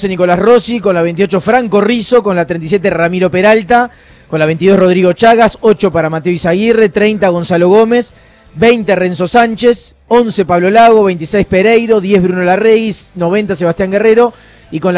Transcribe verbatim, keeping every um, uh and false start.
catorce Nicolás Rossi, con la veintiocho Franco Rizzo, con la treinta y siete Ramiro Peralta, con la veintidós Rodrigo Chagas, ocho para Mateo Izaguirre, treinta Gonzalo Gómez, veinte Renzo Sánchez, once Pablo Lago, veintiséis Pereiro, diez Bruno Larregui, noventa Sebastián Guerrero y con la